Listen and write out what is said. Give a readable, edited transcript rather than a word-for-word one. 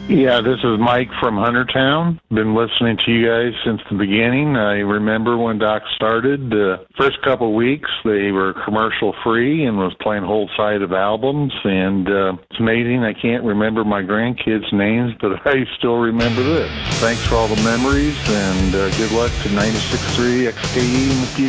Yeah, this is Mike from Huntertown. Been listening to you guys since the beginning. I remember when Doc started, the first couple of weeks, they were commercial free and was playing whole side of albums. And it's amazing. I can't remember my grandkids' names, but I still remember this. Thanks for all the memories, and good luck to 96.3 XKE in the future.